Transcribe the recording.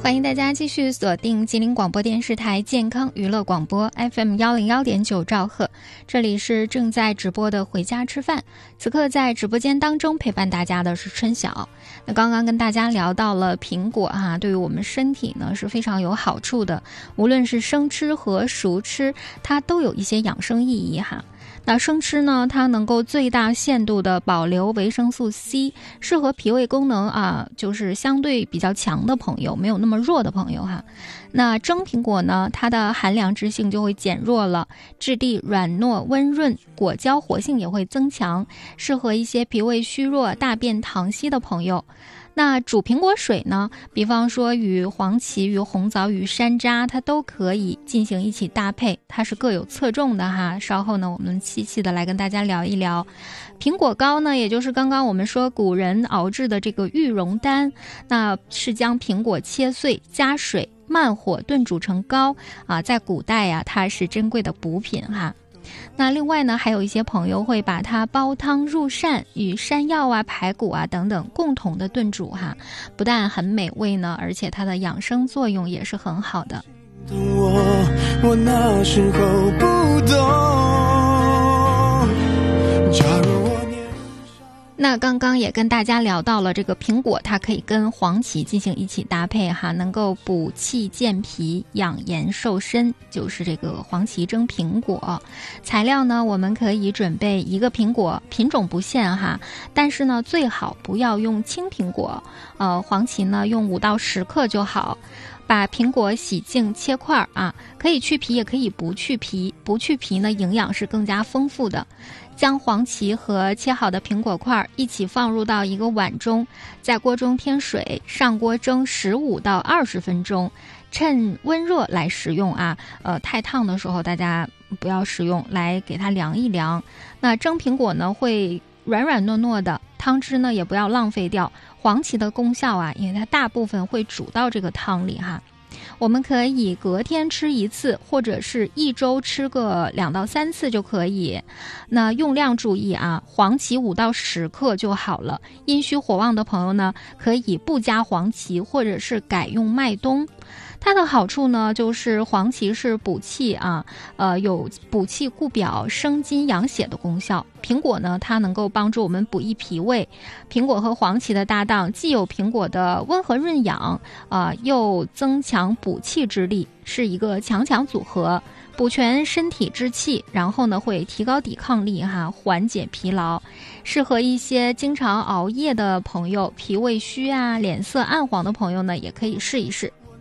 欢迎大家继续锁定吉林广播电视台健康娱乐广播 FM101.9兆赫，这里是正在直播的回家吃饭。此刻在直播间当中陪伴大家的是春晓。那刚刚跟大家聊到了苹果对于我们身体呢是非常有好处的，无论是生吃和熟吃，它都有一些养生意义那生吃呢，它能够最大限度的保留维生素 C， 适合脾胃功能就是相对比较强的朋友，没有那么弱的朋友那蒸苹果呢，它的寒凉之性就会减弱了，质地软糯温润，果胶活性也会增强，适合一些脾胃虚弱、大便溏稀的朋友。那煮苹果水呢，比方说与黄芪、与红枣、与山楂，它都可以进行一起搭配，它是各有侧重的稍后呢，我们细细的来跟大家聊一聊。苹果糕呢，也就是刚刚我们说古人熬制的这个玉容丹，那是将苹果切碎加水慢火炖煮成糕在古代它是珍贵的补品那另外呢，还有一些朋友会把它煲汤入膳，与山药排骨等等共同的炖煮不但很美味呢，而且它的养生作用也是很好的。 我那时候不懂，假如我年那刚刚也跟大家聊到了这个苹果，它可以跟黄芪进行一起搭配能够补气健脾、养颜瘦身，就是这个黄芪蒸苹果。材料呢，我们可以准备一个苹果，品种不限但是呢，最好不要用青苹果，黄芪呢用5到10克就好。把苹果洗净切块可以去皮也可以不去皮，不去皮呢营养是更加丰富的。将黄芪和切好的苹果块一起放入到一个碗中，在锅中添水，上锅蒸15到20分钟，趁温热来食用太烫的时候大家不要食用，来给它凉一凉。那蒸苹果呢会软软糯糯的，汤汁呢也不要浪费掉。黄芪的功效因为它大部分会煮到这个汤里我们可以隔天吃1次，或者是1周吃个2到3次就可以。那用量注意黄芪5到10克就好了。阴虚火旺的朋友呢，可以不加黄芪，或者是改用麦冬。它的好处呢，就是黄芪是补气有补气固表、生津养血的功效。苹果呢，它能够帮助我们补益脾胃。苹果和黄芪的搭档，既有苹果的温和润养又增强补气之力，是一个强强组合，补全身体之气，然后呢会提高抵抗力缓解疲劳，适合一些经常熬夜的朋友，脾胃虚脸色暗黄的朋友呢，也可以试一试。